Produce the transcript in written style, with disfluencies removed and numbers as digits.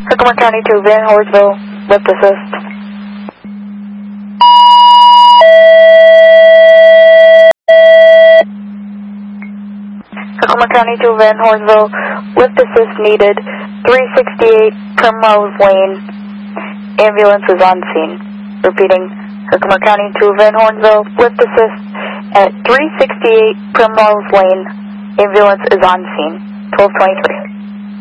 Herkimer County to Van Horsville, lift assist. Herkimer County to Van Horsville, lift assist needed, 368 Primrose Lane, ambulance is on scene. Repeating, Herkimer County to Van Horsville, lift assist at 368 Primrose Lane, ambulance is on scene, 1223.